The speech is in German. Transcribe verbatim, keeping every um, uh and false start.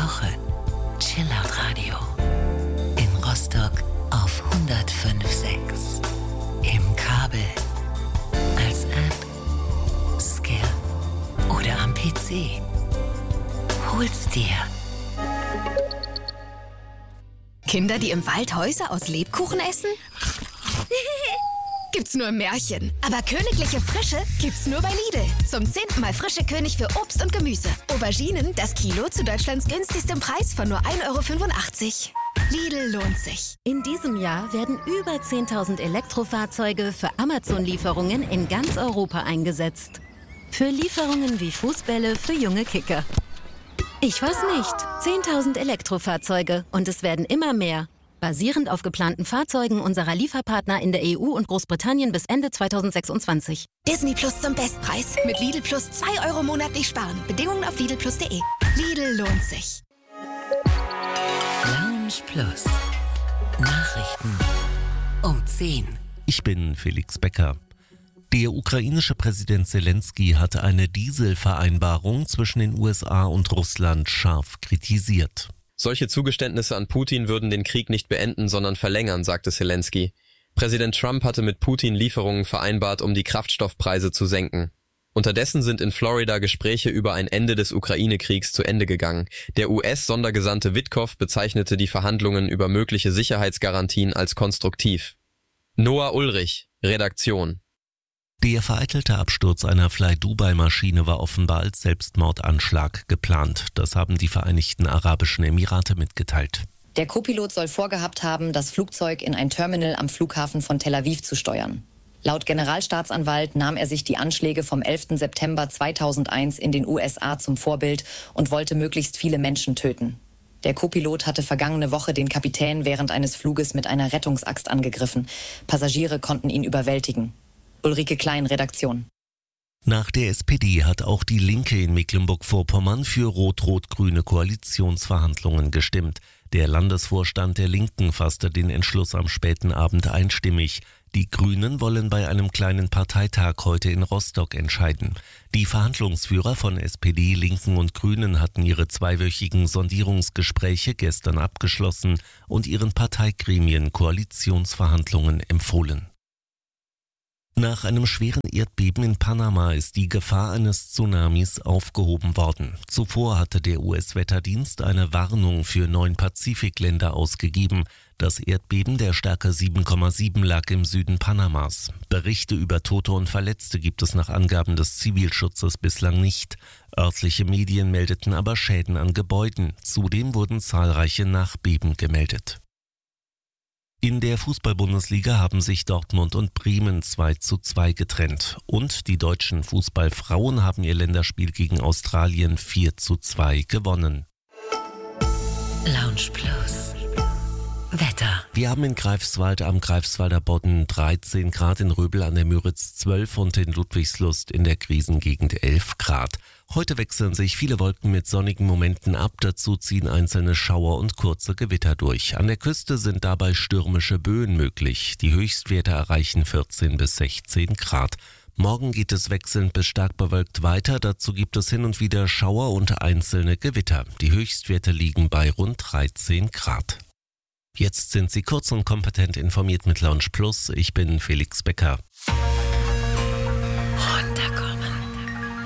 Woche Chillout Radio. In Rostock auf hundertfünf Komma sechs. Im Kabel, als App, Skill oder am P C. Hol's dir. Kinder, die im Wald Häuser aus Lebkuchen essen? Gibt's nur im Märchen. Aber königliche Frische gibt's nur bei Lidl. Zum zehnten Mal frische König für Obst und Gemüse. Auberginen, das Kilo zu Deutschlands günstigstem Preis von nur ein Euro fünfundachtzig. Lidl lohnt sich. In diesem Jahr werden über zehntausend Elektrofahrzeuge für Amazon-Lieferungen in ganz Europa eingesetzt. Für Lieferungen wie Fußbälle für junge Kicker. Ich weiß nicht. zehntausend Elektrofahrzeuge und es werden immer mehr. Basierend auf geplanten Fahrzeugen unserer Lieferpartner in der E U und Großbritannien bis Ende zweitausendsechsundzwanzig. Disney Plus zum Bestpreis. Mit Lidl Plus zwei Euro monatlich sparen. Bedingungen auf Lidl Plus Punkt de. Lidl lohnt sich. Lounge Plus. Nachrichten um zehn. Ich bin Felix Becker. Der ukrainische Präsident Zelensky hatte eine Dieselvereinbarung zwischen den U S A und Russland scharf kritisiert. Solche Zugeständnisse an Putin würden den Krieg nicht beenden, sondern verlängern, sagte Zelensky. Präsident Trump hatte mit Putin Lieferungen vereinbart, um die Kraftstoffpreise zu senken. Unterdessen sind in Florida Gespräche über ein Ende des Ukraine-Kriegs zu Ende gegangen. Der U S-Sondergesandte Witkow bezeichnete die Verhandlungen über mögliche Sicherheitsgarantien als konstruktiv. Noah Ulrich, Redaktion. Der vereitelte Absturz einer Fly-Dubai-Maschine war offenbar als Selbstmordanschlag geplant. Das haben die Vereinigten Arabischen Emirate mitgeteilt. Der Co-Pilot soll vorgehabt haben, das Flugzeug in ein Terminal am Flughafen von Tel Aviv zu steuern. Laut Generalstaatsanwalt nahm er sich die Anschläge vom elften September zweitausendeins in den U S A zum Vorbild und wollte möglichst viele Menschen töten. Der Co-Pilot hatte vergangene Woche den Kapitän während eines Fluges mit einer Rettungsaxt angegriffen. Passagiere konnten ihn überwältigen. Ulrike Klein, Redaktion. Nach der S P D hat auch die Linke in Mecklenburg-Vorpommern für rot-rot-grüne Koalitionsverhandlungen gestimmt. Der Landesvorstand der Linken fasste den Entschluss am späten Abend einstimmig. Die Grünen wollen bei einem kleinen Parteitag heute in Rostock entscheiden. Die Verhandlungsführer von S P D, Linken und Grünen hatten ihre zweiwöchigen Sondierungsgespräche gestern abgeschlossen und ihren Parteigremien Koalitionsverhandlungen empfohlen. Nach einem schweren Erdbeben in Panama ist die Gefahr eines Tsunamis aufgehoben worden. Zuvor hatte der U S-Wetterdienst eine Warnung für neun Pazifikländer ausgegeben. Das Erdbeben der Stärke sieben Komma sieben lag im Süden Panamas. Berichte über Tote und Verletzte gibt es nach Angaben des Zivilschutzes bislang nicht. Örtliche Medien meldeten aber Schäden an Gebäuden. Zudem wurden zahlreiche Nachbeben gemeldet. In der Fußball-Bundesliga haben sich Dortmund und Bremen zwei zu zwei getrennt. Und die deutschen Fußballfrauen haben ihr Länderspiel gegen Australien vier zu zwei gewonnen. Lounge Plus. Wetter. Wir haben in Greifswald am Greifswalder Bodden dreizehn Grad, in Röbel an der Müritz zwölf und in Ludwigslust in der Krisengegend elf Grad. Heute wechseln sich viele Wolken mit sonnigen Momenten ab, dazu ziehen einzelne Schauer und kurze Gewitter durch. An der Küste sind dabei stürmische Böen möglich. Die Höchstwerte erreichen vierzehn bis sechzehn Grad. Morgen geht es wechselnd bis stark bewölkt weiter, dazu gibt es hin und wieder Schauer und einzelne Gewitter. Die Höchstwerte liegen bei rund dreizehn Grad. Jetzt sind Sie kurz und kompetent informiert mit Lounge Plus. Ich bin Felix Becker.